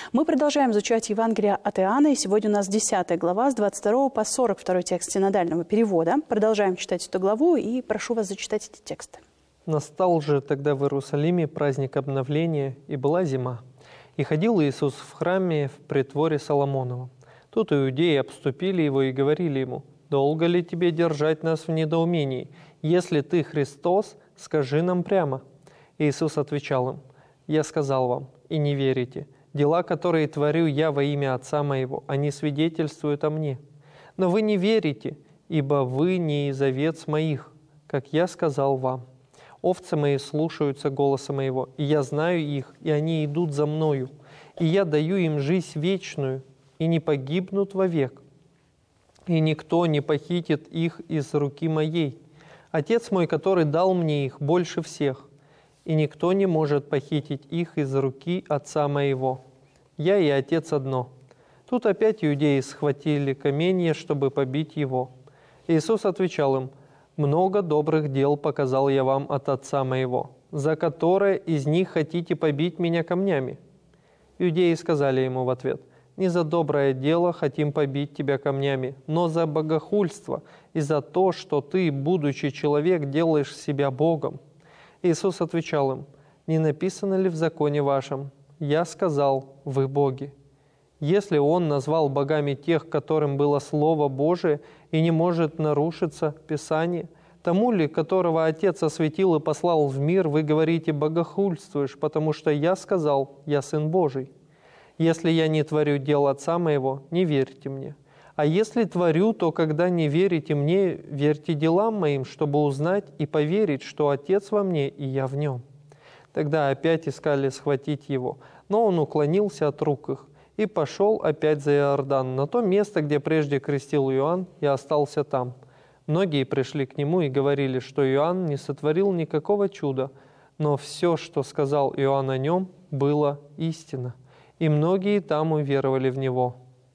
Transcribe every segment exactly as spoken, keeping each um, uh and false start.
Мы продолжаем изучать Евангелие от Иоанна, и сегодня у нас десятая глава с двадцать второго по сорок второй текст синодального перевода. Продолжаем читать эту главу, и прошу вас зачитать эти тексты. «Настал же тогда в Иерусалиме праздник обновления, и была зима. И ходил Иисус в храме в притворе Соломоновом. Тут иудеи обступили его и говорили ему: „Долго ли тебе держать нас в недоумении? Если ты Христос, скажи нам прямо“. Иисус отвечал им: „Я сказал вам, и не верите. Дела, которые творю я во имя Отца моего, они свидетельствуют о мне. Но вы не верите, ибо вы не из овец моих, как я сказал вам. Овцы мои слушаются голоса моего, и я знаю их, и они идут за мною. И я даю им жизнь вечную, и не погибнут вовек. И никто не похитит их из руки моей. Отец мой, который дал мне их, больше всех, и никто не может похитить их из руки Отца моего. Я и Отец одно». Тут опять иудеи схватили каменья, чтобы побить его. Иисус отвечал им: «Много добрых дел показал я вам от Отца моего, за которое из них хотите побить меня камнями?» Иудеи сказали ему в ответ: «Не за доброе дело хотим побить тебя камнями, но за богохульство и за то, что ты, будучи человек, делаешь себя Богом». Иисус отвечал им: «Не написано ли в законе вашем: я сказал, вы боги? Если Он назвал богами тех, которым было Слово Божие, и не может нарушиться Писание, тому ли, которого Отец осветил и послал в мир, вы говорите: богохульствуешь, потому что я сказал, я Сын Божий? Если я не творю дел Отца моего, не верьте мне. А если творю, то когда не верите мне, верьте делам моим, чтобы узнать и поверить, что Отец во мне, и я в нем». Тогда опять искали схватить его, но он уклонился от рук их и пошел опять за Иордан, на то место, где прежде крестил Иоанн, и остался там. Многие пришли к нему и говорили, что Иоанн не сотворил никакого чуда, но все, что сказал Иоанн о нем, было истина. И многие там уверовали в него.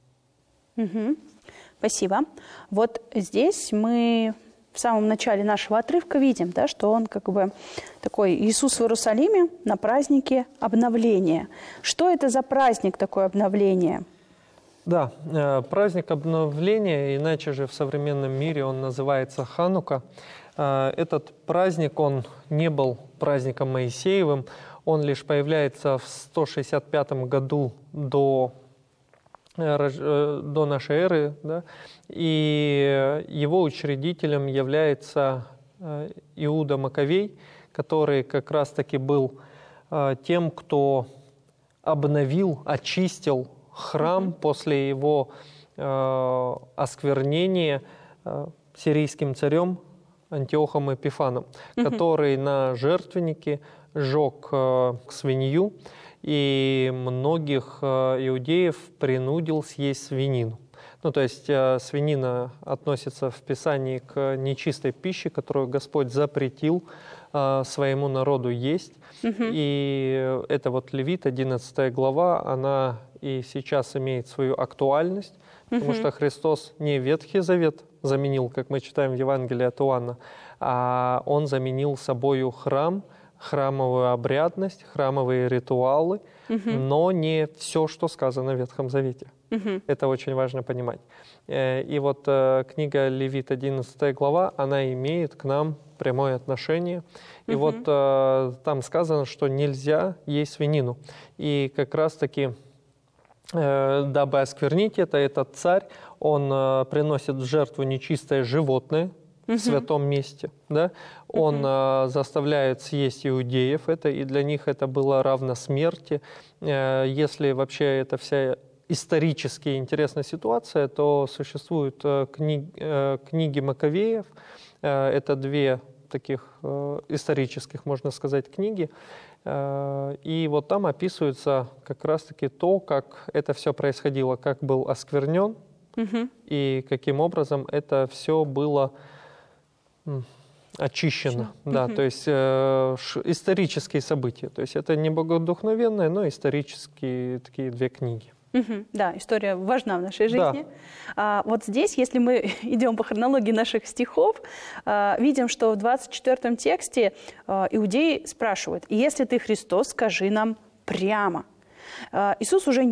Угу. Спасибо. Вот здесь мы в самом начале нашего отрывка видим, да, что он как бы такой Иисус в Иерусалиме на празднике обновления. Что это за праздник, такое обновление? Да, праздник обновления, иначе же в современном мире он называется Ханука. Этот праздник, он не был праздником Моисеевым, он лишь появляется в сто шестьдесят пятом году до, до нашей эры, да? И его учредителем является Иуда Маковей, который как раз-таки был тем, кто обновил, очистил храм mm-hmm. после его осквернения сирийским царем Антиохом Эпифаном, mm-hmm. который на жертвеннике сжег свинью, и многих иудеев принудил съесть свинину. Ну, то есть свинина относится в Писании к нечистой пище, которую Господь запретил своему народу есть. Mm-hmm. И это вот Левит, одиннадцатая глава, она и сейчас имеет свою актуальность, mm-hmm. потому что Христос не Ветхий Завет заменил, как мы читаем в Евангелии от Иоанна, а Он заменил собою храм, храмовую обрядность, храмовые ритуалы, угу. но не все, что сказано в Ветхом Завете. Угу. Это очень важно понимать. И вот книга Левит, одиннадцатая глава, она имеет к нам прямое отношение. И угу. вот там сказано, что нельзя есть свинину. И как раз-таки, дабы осквернить это, этот царь, он приносит в жертву нечистое животное, в святом месте, да? Он uh-huh. э, заставляет съесть иудеев, это, и для них это было равно смерти. Э, если вообще это вся исторически интересная ситуация, то существуют э, кни, э, книги Маковеев, э, это две таких э, исторических, можно сказать, книги, э, и вот там описывается как раз-таки то, как это все происходило, как был осквернен, uh-huh. и каким образом это все было очищено, Что? да, угу. то есть э, ш, исторические события, то есть это не богодухновенные, но исторические такие две книги. Угу, да, история важна в нашей жизни. Да. А, вот здесь, если мы идем по хронологии наших стихов, а, видим, что в двадцать четвёртом тексте а, иудеи спрашивают: «И если ты Христос, скажи нам прямо». А, Иисус уже